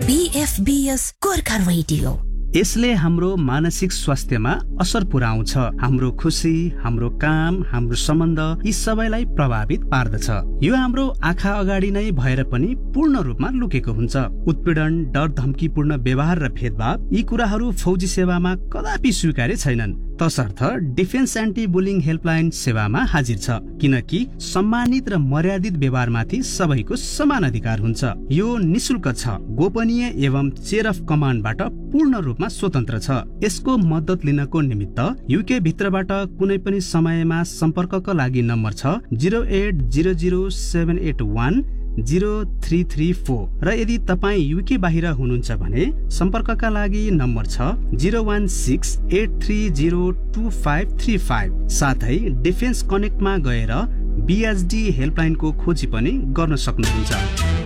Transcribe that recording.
BFBS Gorkha radio. यसले हाम्रो मानसिक स्वास्थ्यमा असर पुर्याउँछ। हाम्रो खुसी, हाम्रो काम, हाम्रो सम्बन्ध यी सबैलाई प्रभावित पार्दछ। यो हाम्रो आँखा अगाडि नै भएर पनि पूर्ण रूपमा लुकेको हुन्छ। उत्पीडन, डर, धम्कीपूर्ण व्यवहार र भेदभाव यी कुराहरू फौजी सेवामा कदापि स्वीकार्य छैनन्। तसर्थ डिफेन्स एन्टी बुलिङ हेल्पलाइन सेवामा हाजिर छ, किनकि सम्मानित र मर्यादित व्यवहारमाथि सबैको समान अधिकार हुन्छ। यो निशुल्क छ, गोपनीय एवं चेयर अफ कमान्डबाट पूर्ण रूपमा स्वतन्त्र छ। यसको मद्दत लिनको निमित्त युके भित्रबाट कुनै पनि समयमा सम्पर्कका लागि नम्बर छ 080078103334 र यदि तपाईँ युके बाहिर हुनुहुन्छ भने सम्पर्कका लागि नम्बर छ 01683025535। साथै डिफेन्स कनेक्टमा गएर BHD हेल्पलाइनको खोजी पनि गर्न सक्नुहुन्छ।